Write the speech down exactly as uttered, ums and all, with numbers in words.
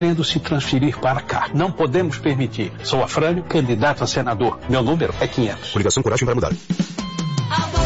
querendo se transferir para cá. Não podemos permitir. Sou Afrânio, candidato a senador. Meu número é quinhentos. Coligação Coragem para Mudar.